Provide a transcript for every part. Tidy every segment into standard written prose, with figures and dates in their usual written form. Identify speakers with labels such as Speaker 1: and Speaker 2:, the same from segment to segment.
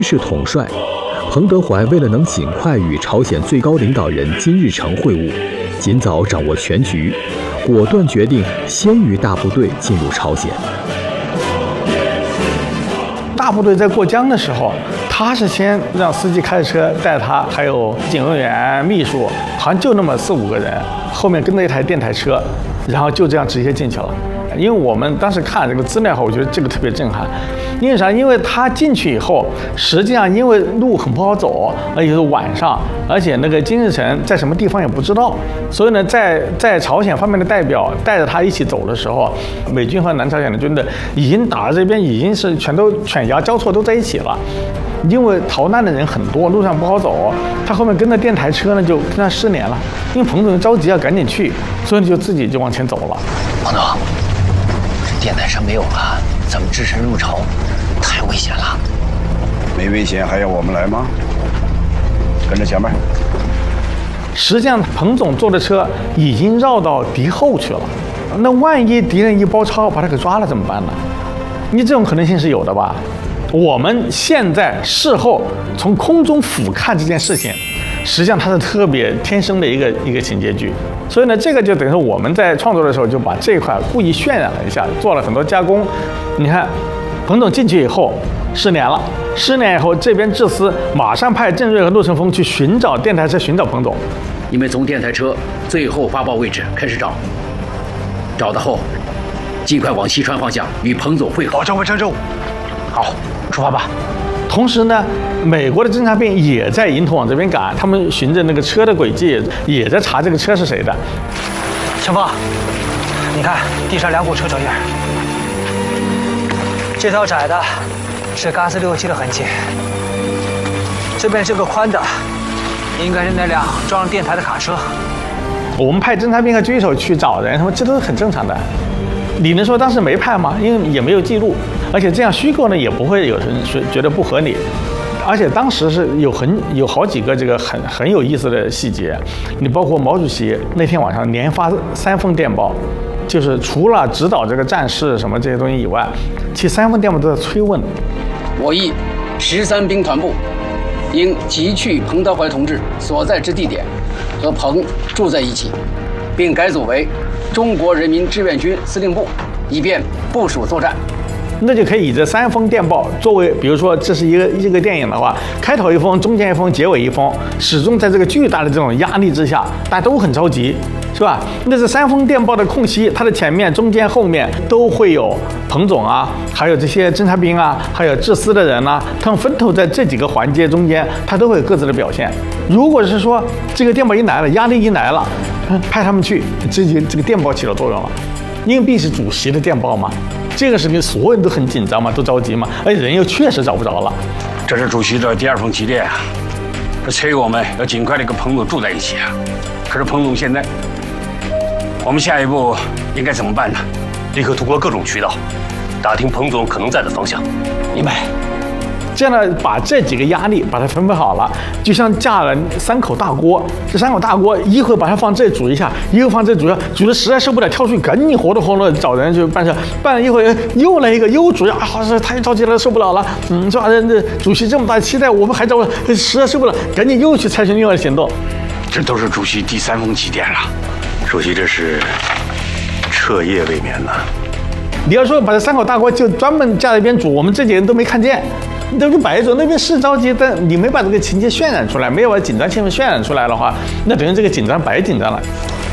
Speaker 1: 是统帅。彭德怀为了能尽快与朝鲜最高领导人金日成会晤，尽早掌握全局，果断决定先于大部队进入朝鲜。
Speaker 2: 大部队在过江的时候，他是先让司机开着车带他，还有警卫员、秘书，好像就那么4、5个人，后面跟着一台电台车，然后就这样直接进去了。因为我们当时看这个资料后，我觉得这个特别震撼。因为啥？因为他进去以后，实际上因为路很不好走，而且是晚上，而且那个金日成在什么地方也不知道，所以呢，在朝鲜方面的代表带着他一起走的时候，美军和南朝鲜的军队已经打到这边，已经是全都犬牙交错都在一起了。因为逃难的人很多，路上不好走，他后面跟着电台车呢，就跟他失联了。因为彭总着急要赶紧去，所以就自己就往前走了。
Speaker 3: 彭总，这电台车没有了，怎么只身入朝？太危险了。
Speaker 4: 没危险还要我们来吗？跟着前面。
Speaker 2: 实际上，彭总坐的车已经绕到敌后去了。那万一敌人一包抄把他给抓了怎么办呢？你这种可能性是有的吧？我们现在事后从空中俯瞰这件事情，实际上它是特别天生的一个情节剧。所以呢，这个就等于说我们在创作的时候就把这一块故意渲染了一下，做了很多加工。你看，彭总进去以后失联了，失联以后这边智司马上派郑瑞和陆承风去寻找电台车，寻找彭总。
Speaker 5: 你们从电台车最后发报位置开始找，找到后尽快往西川方向与彭总会合。
Speaker 3: 保证完成任务。好，出发吧。
Speaker 2: 同时呢，美国的侦察兵也在迎头往这边赶，他们循着那个车的轨迹，也在查这个车是谁的。
Speaker 6: 陈峰，你看地上2股车辙印，这条窄的是嘎斯67的痕迹，这边这个宽的应该是那辆装上电台的卡车。
Speaker 2: 我们派侦察兵和狙手去找人，什么这都是很正常的。你能说当时没派吗？因为也没有记录，而且这样虚构呢，也不会有人觉得不合理。而且当时是有好几个这个很有意思的细节，你包括毛主席那天晚上连发3封电报，就是除了指导这个战事什么这些东西以外，其实3封电报都在催问。
Speaker 5: 我议13兵团部应急去彭德怀同志所在之地点，和彭住在一起，并改组为中国人民志愿军司令部，以便部署作战。
Speaker 2: 那就可以以这3封电报作为，比如说这是一个电影的话，开头1封，中间1封，结尾1封，始终在这个巨大的这种压力之下，大家都很着急，是吧？那这3封电报的空隙，它的前面、中间、后面都会有彭总啊，还有这些侦察兵啊，还有智司的人啊，他们分头在这几个环节中间，他都会有各自的表现。如果是说这个电报一来了，压力一来了，派他们去，这个电报起了作用了。硬币是主席的电报嘛，这个事情所有人都很紧张嘛，都着急嘛，而且人又确实找不着了。
Speaker 4: 这是主席的第2封急电啊，这催我们要尽快的跟彭总住在一起啊。可是彭总现在，我们下一步应该怎么办呢？
Speaker 7: 立刻通过各种渠道打听彭总可能在的方向。
Speaker 6: 明白。
Speaker 2: 这样呢，把这几个压力把它分配好了，就像架了3口大锅。这3口大锅，一会儿把它放这煮一下，一会儿放这煮一下，煮的实在受不了，跳出去赶紧活动找人去办事。办了一会儿，又来一个，又煮呀，太着急了，受不了了。是吧？这主席这么大期待，我们还找实在受不了，赶紧又去采取另外的行动。
Speaker 4: 这都是主席第3封急电了。
Speaker 7: 主席这是彻夜未眠呢。
Speaker 2: 你要说把这3口大锅就专门架在一边煮，我们这几个人都没看见。你都是摆着，那边是着急，但你没把这个情节渲染出来，没有把紧张气氛渲染出来的话，那等于这个紧张白紧张了。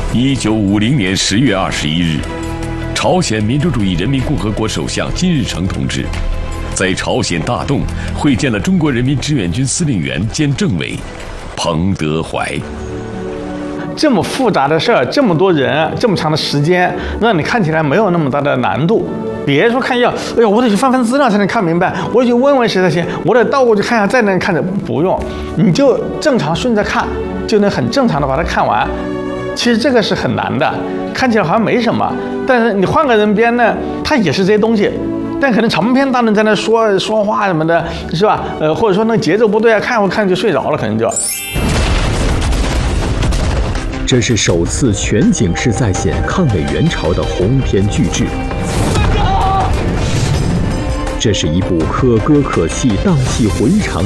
Speaker 8: 1950年10月21日，朝鲜民主主义人民共和国首相金日成同志在朝鲜大洞会见了中国人民志愿军司令员兼政委彭德怀。
Speaker 2: 这么复杂的事儿，这么多人，这么长的时间，让你看起来没有那么大的难度。别说看药，哎呦，我得去翻资料才能看明白，我得去问问谁才行，我得倒过去看一下再能看着。不用，你就正常顺着看，就能很正常的把它看完。其实这个是很难的，看起来好像没什么，但是你换个人编呢，它也是这些东西，但可能长篇大论在那说话什么的，是吧？或者说那节奏不对啊，看就睡着了，可能就。
Speaker 1: 这是首次全景式再现抗美援朝的鸿篇巨制。这是一部可歌可泣、荡气回肠